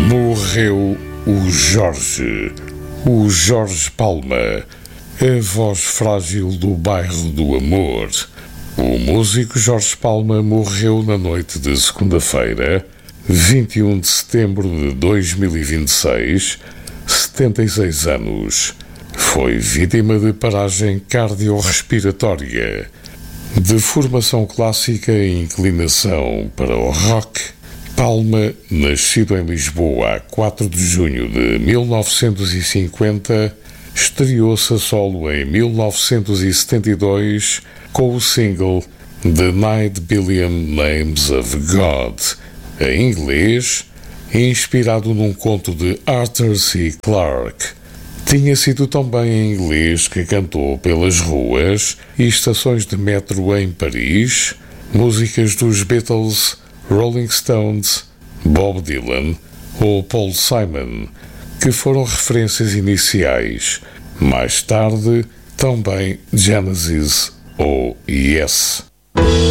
Morreu o Jorge Palma, a voz frágil do bairro do Amor. O músico Jorge Palma morreu na noite de segunda-feira, 21 de setembro de 2026, 76 anos. Foi vítima de paragem cardiorrespiratória, de formação clássica e inclinação para o rock. Palma, nascido em Lisboa a 4 de junho de 1950, estreou-se a solo em 1972 com o single The 9 Billion Names of God, em inglês, inspirado num conto de Arthur C. Clarke. Tinha sido também em inglês que cantou pelas ruas e estações de metro em Paris músicas dos Beatles, Rolling Stones, Bob Dylan ou Paul Simon, que foram referências iniciais. Mais tarde, também Genesis ou Yes.